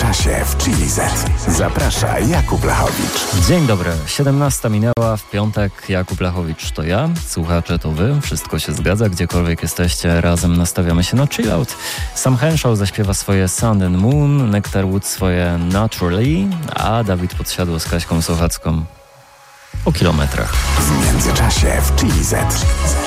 międzyczasie w Chili Z. Zaprasza Jakub Lachowicz. Dzień dobry, 17 minęła w piątek. Jakub Lachowicz to ja, słuchacze to wy. Wszystko się zgadza, gdziekolwiek jesteście, razem nastawiamy się na chill out. Sam Henshaw zaśpiewa swoje Sun and Moon, Nectarwood swoje Naturally, a Dawid Podsiadło z Kaśką Sochacką o kilometrach. W międzyczasie w Chili Z.